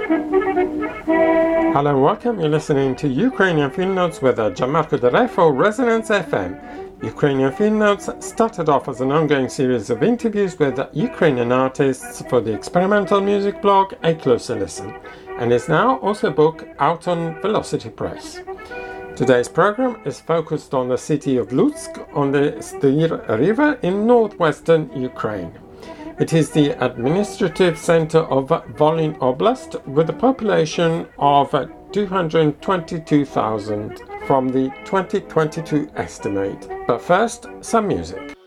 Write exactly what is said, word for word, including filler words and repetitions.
Hello and welcome. You're listening to Ukrainian Film Notes with Gianmarco De Re for Resonance F M. Ukrainian Film Notes started off as an ongoing series of interviews with Ukrainian artists for the experimental music blog A Closer Listen, and is now also a book out on Velocity Press. Today's program is focused on the city of Lutsk on the Styr River in northwestern Ukraine. It is the administrative center of Volyn Oblast with a population of two hundred twenty-two thousand from the twenty twenty-two estimate. But first, some music.